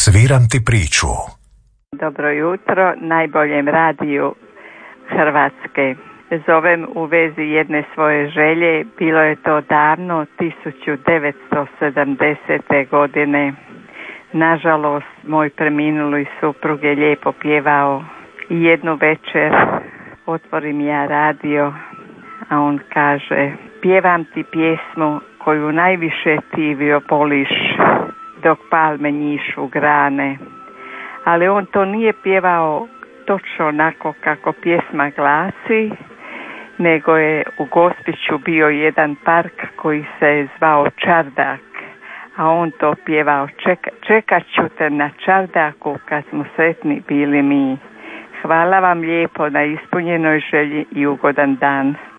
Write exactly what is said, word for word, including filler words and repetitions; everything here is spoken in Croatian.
Sviram ti priču. Dobro jutro, najboljem radiju Hrvatske. Zovem u vezi jedne svoje želje. Bilo je to davno, tisuću devetsto sedamdesete godine. Nažalost, moj preminuli suprug je lijepo pjevao. I jednu večer otvorim ja radio, a on kaže: pjevam ti pjesmu koju najviše ti voliš, dok palme njišu grane. Ali on to nije pjevao točno onako kako pjesma glasi, nego je u Gospiću bio jedan park koji se je zvao Čardak, a on to pjevao: Čeka, čekat ću te na čardaku kad smo sretni bili mi. Hvala vam lijepo na ispunjenoj želji i ugodan dan.